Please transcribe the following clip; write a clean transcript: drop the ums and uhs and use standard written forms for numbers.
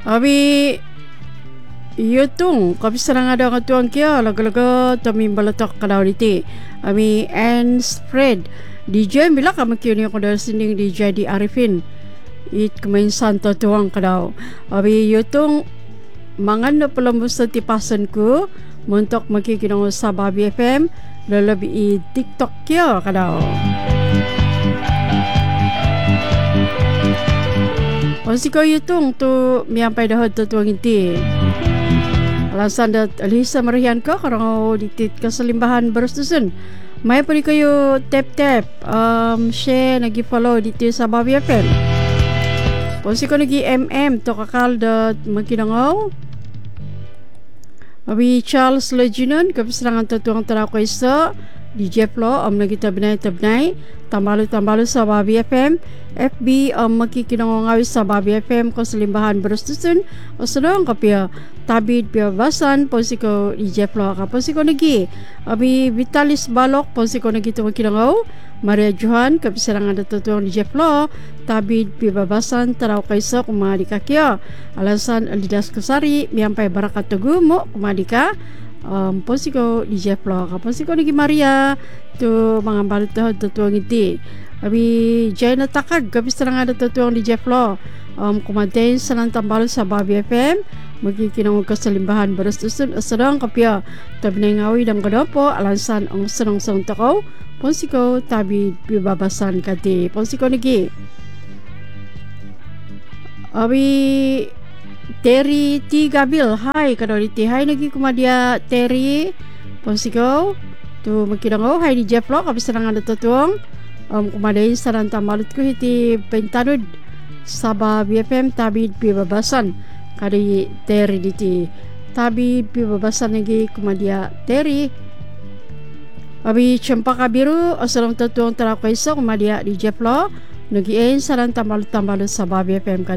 Abi yutung kabisarang ada ngatuang kia laga-laga tami balatak kadau diti. Abi and spread DJ bila kami kini aku dari sini DJ di Arifin. It kemain santo tuang kadau. Abi yutung mangan na pelembus tipasan ku muntok makikinong sa Babi FM lalabi i TikTok kia kadau. Masih kau yutung tu miampai dah tu tuang inti. Alasan dat Alisa merihan ko karang ditit keselimbahan berstusun. Mai pari kayo tap share nagi follow diti sa Babi FM. Masih kau nagi to kakal dat makinangaw. Abi Charles Leginon kepeserangan tuang terakau isa DJ Flo nagi tabnai tambalu sa Babi FM. FB makikinangaw sa Babi FM keselimbahan berstusun sedang kapia tabid piabasan posiko DJ Flo posiko nagi abi Vitalis Balok posiko nagi tu makinangaw Maria Johan kepeserangan tuang DJ Flo tabid piabasan terau kaisa kumadika kia alasan Lidas Kesari miampai barakat tugu mo kumadika posiko DJ Flo posiko nagi Maria tu mangambal tu tuang iti abi Jaina takag kepeserangan tuang DJ Flo kumatain sanan tambal sa Babi FM magkikinang keselimbahan berstusun sedang kapia tabi ngawi dan kadopo alasan ang senang-senang takaw ponsiko tabi bibabasan kati ponsiko nagi abi Terry T. Gabil hai kadoriti hai nagi kumadia Terry ponsiko tu makinangaw hai di Jeflo kapiserangan tuang kumadain sanan tambalut ko hiti pentanud sa Babi FM tabi bibabasan kadi Terry diti tabi bibabasan lagi kumadia Terry abi Cempaka Biru asalang tatuang terakau isa kumadia di Jeflo nagiin saran tambal sa Babi FM